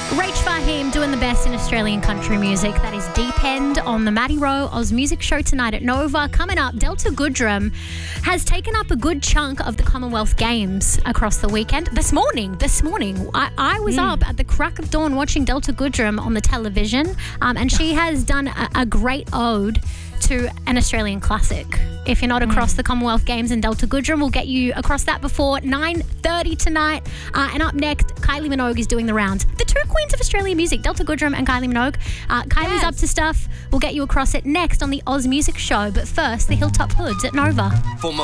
Rach Fahim doing the best in Australian country music. That is Deep End on the Matty Rowe Oz Music Show tonight at Nova. Coming up, Delta Goodrem has taken up a good chunk of the Commonwealth Games across the weekend. This morning, I was up at the crack of dawn watching Delta Goodrem on the television, and she has done a great ode to an Australian classic. If you're not across the Commonwealth Games, and Delta Goodrem will get you across that before 9:30 tonight. And up next, Kylie Minogue is doing the rounds. The two queens of Australian music, Delta Goodrem and Kylie Minogue. Kylie's up to stuff. We'll get you across it next on the Oz Music Show. But first, the Hilltop Hoods at Nova. For my